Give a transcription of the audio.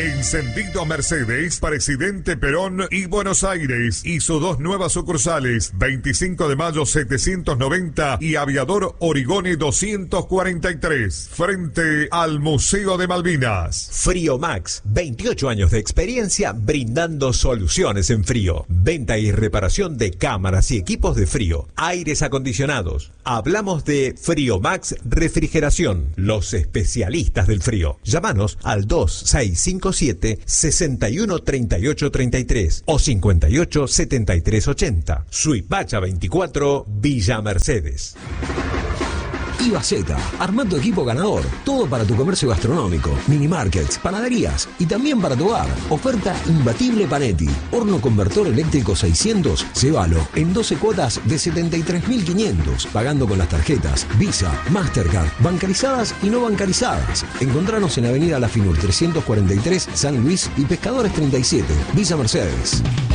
Encendido Mercedes, Presidente Perón y Buenos Aires. Hizo 2 nuevas sucursales, 25 de mayo 790 y Aviador Origone 243, frente al Museo de Malvinas. Frío Max, 28 años de experiencia brindando soluciones en frío. Venta y reparación de cámaras y equipos de frío, aires acondicionados. Hablamos de Frío Max Refrigeración, los especialistas del frío. Llámanos al 2657-613833 o 587380. Suipacha 24, Villa Mercedes. Ibaceta, armando equipo ganador, todo para tu comercio gastronómico, mini markets, panaderías y también para tu hogar. Oferta imbatible Panetti, horno convertor eléctrico 600, llévalo en 12 cuotas de 73.500, pagando con las tarjetas Visa, Mastercard, bancarizadas y no bancarizadas. Encontranos en Avenida La Finur 343, San Luis y Pescadores 37, Villa Mercedes.